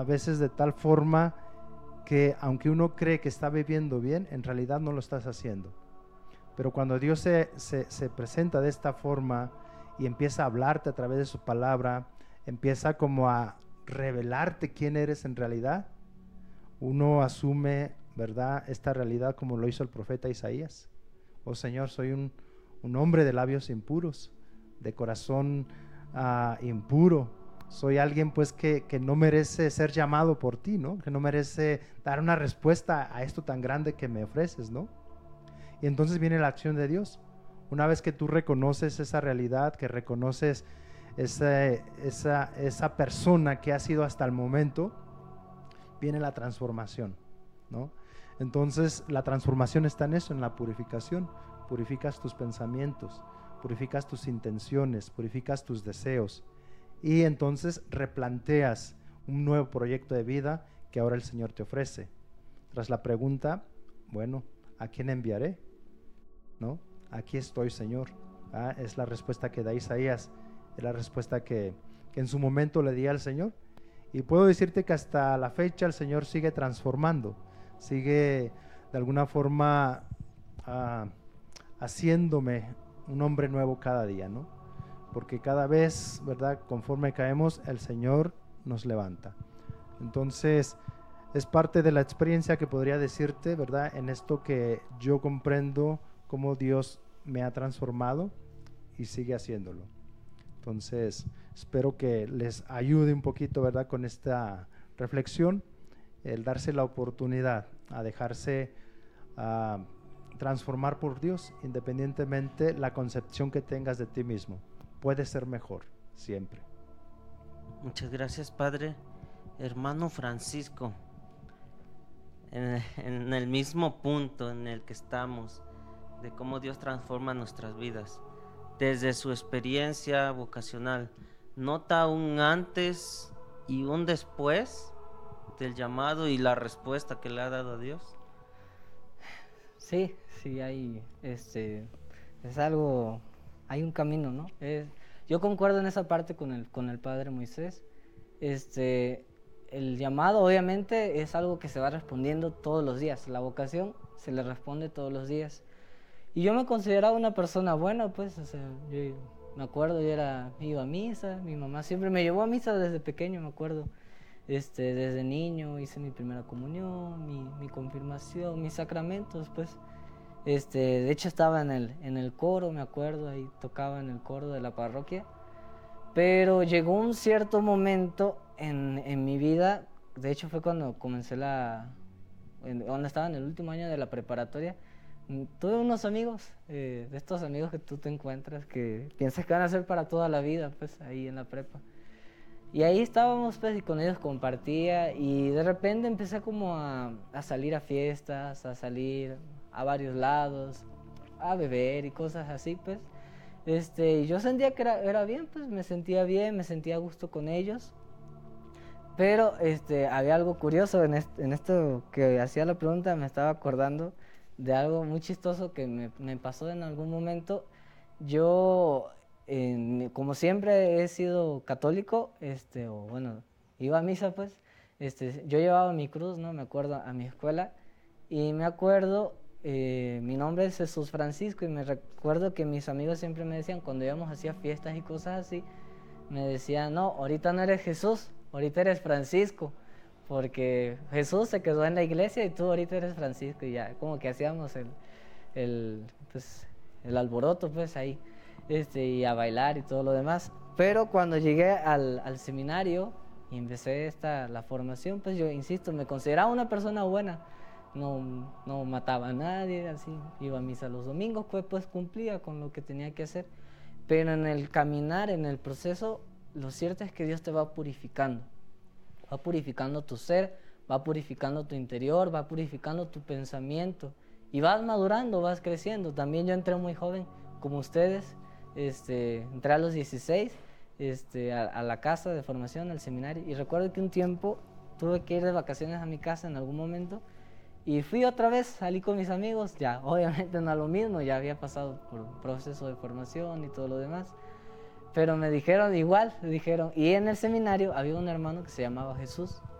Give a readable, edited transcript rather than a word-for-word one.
veces de tal forma que aunque uno cree que está viviendo bien, en realidad no lo estás haciendo. Pero cuando Dios se presenta de esta forma y empieza a hablarte a través de su palabra, empieza como a revelarte quién eres en realidad, uno asume, ¿verdad?, esta realidad como lo hizo el profeta Isaías. Oh Señor, soy un hombre de labios impuros, de corazón impuro. Soy alguien pues que no merece ser llamado por ti, ¿no? Que no merece dar una respuesta a esto tan grande que me ofreces, ¿no? Y entonces viene la acción de Dios. Una vez que tú reconoces esa realidad, que reconoces esa persona que ha sido hasta el momento, viene la transformación, ¿no? Entonces la transformación está en eso, en la purificación. Purificas tus pensamientos, purificas tus intenciones, purificas tus deseos y entonces replanteas un nuevo proyecto de vida que ahora el Señor te ofrece. Tras la pregunta, bueno, ¿a quién enviaré? ¿No? Aquí estoy, Señor. Es la respuesta que da Isaías, es la respuesta que en su momento le di al Señor. Y puedo decirte que hasta la fecha el Señor sigue transformando, sigue de alguna forma haciéndome un hombre nuevo cada día, ¿no? Porque cada vez, ¿verdad?, conforme caemos, el Señor nos levanta. Entonces, es parte de la experiencia que podría decirte, ¿verdad?, en esto que yo comprendo cómo Dios me ha transformado y sigue haciéndolo. Entonces, espero que les ayude un poquito, ¿verdad?, con esta reflexión, el darse la oportunidad a dejarse transformar por Dios, independientemente la concepción que tengas de ti mismo. Puede ser mejor, siempre. Muchas gracias, Padre. Hermano Francisco, en el mismo punto en el que estamos, de cómo Dios transforma nuestras vidas, desde su experiencia vocacional, ¿nota un antes y un después del llamado y la respuesta que le ha dado a Dios? Sí, hay, es algo, hay un camino, ¿no? Yo concuerdo en esa parte con el padre Moisés. El llamado obviamente es algo que se va respondiendo todos los días. La vocación se le responde todos los días. Y yo me consideraba una persona buena, pues, o sea, yo me acuerdo, iba a misa, mi mamá siempre me llevó a misa desde pequeño, me acuerdo. Desde niño hice mi primera comunión, mi confirmación, mis sacramentos, pues. De hecho estaba en el coro, me acuerdo, ahí tocaba en el coro de la parroquia. Pero llegó un cierto momento en mi vida, de hecho fue cuando comencé cuando estaba en el último año de la preparatoria. Tuve unos amigos, de estos amigos que tú te encuentras, que piensas que van a ser para toda la vida, pues, ahí en la prepa. Y ahí estábamos, pues, y con ellos compartía, y de repente empecé como a salir a fiestas, a salir a varios lados, a beber y cosas así, pues. Y yo sentía que era bien, pues, me sentía bien, me sentía a gusto con ellos. Pero había algo curioso en esto que hacía la pregunta, me estaba acordando de algo muy chistoso que me pasó en algún momento. Yo, como siempre he sido católico, o bueno, iba a misa, pues, yo llevaba mi cruz, ¿no? Me acuerdo, a mi escuela, y me acuerdo, mi nombre es Jesús Francisco, y me recuerdo que mis amigos siempre me decían, cuando íbamos hacia fiestas y cosas así, me decían, no, ahorita no eres Jesús, ahorita eres Francisco, porque Jesús se quedó en la iglesia y tú ahorita eres Francisco, y ya, como que hacíamos pues, el alboroto, pues, ahí, y a bailar y todo lo demás. Pero cuando llegué al seminario y empecé la formación, pues yo insisto, me consideraba una persona buena, no mataba a nadie, así, iba a misa los domingos, pues cumplía con lo que tenía que hacer. Pero en el caminar, en el proceso, lo cierto es que Dios te va purificando tu ser, va purificando tu interior, va purificando tu pensamiento y vas madurando, vas creciendo. También yo entré muy joven, como ustedes, entré a los 16 a la casa de formación, al seminario, y recuerdo que un tiempo tuve que ir de vacaciones a mi casa en algún momento y fui otra vez, salí con mis amigos, ya obviamente no es lo mismo, ya había pasado por un proceso de formación y todo lo demás, pero me dijeron igual, y en el seminario había un hermano que se llamaba Jesús,